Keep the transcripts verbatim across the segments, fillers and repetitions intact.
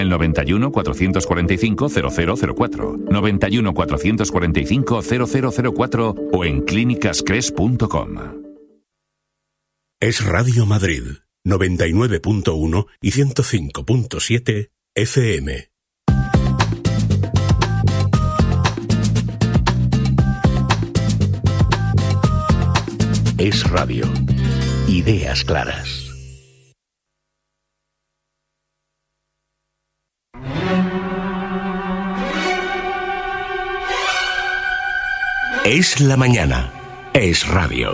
El noventa y uno, cuatrocientos cuarenta y cinco, cero cero cero cuatro, noventa y uno, cuatrocientos cuarenta y cinco, cero cero cero cuatro o en clínicas cres punto com. Es Radio Madrid, noventa y nueve punto uno y ciento cinco punto siete F M. Es Radio. Ideas claras. Es la mañana. Es Radio.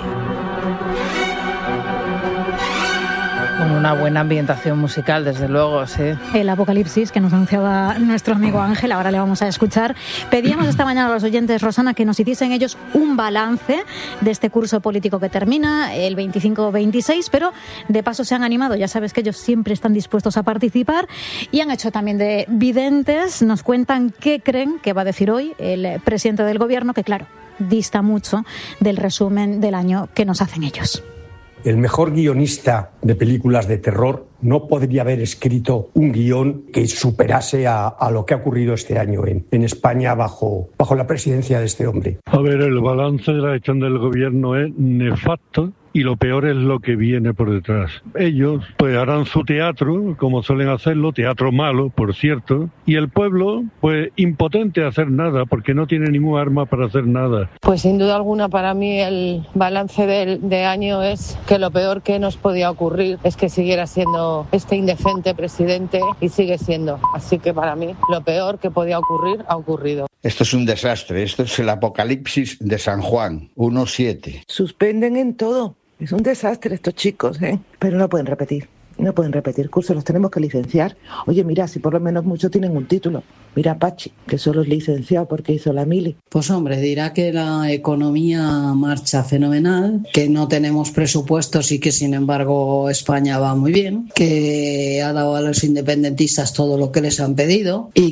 Con una buena ambientación musical, desde luego, sí. El apocalipsis que nos anunciaba nuestro amigo Ángel, ahora le vamos a escuchar. Pedíamos esta mañana a los oyentes, Rosana, que nos hiciesen ellos un balance de este curso político que termina el veinticinco veintiséis, pero de paso se han animado, ya sabes que ellos siempre están dispuestos a participar, y han hecho también de videntes. Nos cuentan qué creen que va a decir hoy el presidente del gobierno, que claro, dista mucho del resumen del año que nos hacen ellos. El mejor guionista de películas de terror no podría haber escrito un guión que superase a, a lo que ha ocurrido este año en, en España bajo, bajo la presidencia de este hombre. A ver, el balance de la gestión del gobierno es nefasto. Y lo peor es lo que viene por detrás. Ellos pues harán su teatro, como suelen hacerlo, teatro malo, por cierto, y el pueblo pues impotente a hacer nada, porque no tiene ningún arma para hacer nada. Pues sin duda alguna para mí el balance del de año es que lo peor que nos podía ocurrir es que siguiera siendo este indecente presidente, y sigue siendo. Así que para mí lo peor que podía ocurrir ha ocurrido. Esto es un desastre, esto es el apocalipsis de San Juan, uno siete. Suspenden en todo. Es un desastre estos chicos, ¿eh? Pero no pueden repetir, no pueden repetir cursos, los tenemos que licenciar. Oye, mira, si por lo menos muchos tienen un título. Mira Pachi, que solo es licenciado porque hizo la mili. Pues hombre, dirá que la economía marcha fenomenal, que no tenemos presupuestos y que sin embargo España va muy bien, que ha dado a los independentistas todo lo que les han pedido y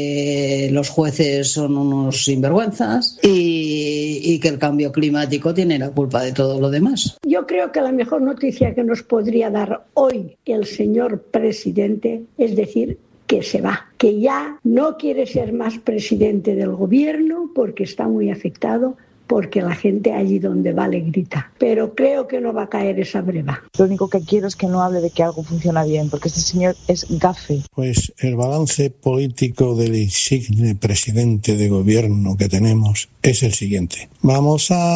que los jueces son unos sinvergüenzas y, y que el cambio climático tiene la culpa de todo lo demás. Yo creo que la mejor noticia que nos podría dar hoy el señor presidente es decir que se va, que ya no quiere ser más presidente del gobierno porque está muy afectado, porque la gente allí donde va le grita. Pero creo que no va a caer esa breva. Lo único que quiero es que no hable de que algo funciona bien, porque este señor es gafe. Pues el balance político del insigne presidente de gobierno que tenemos es el siguiente. Vamos a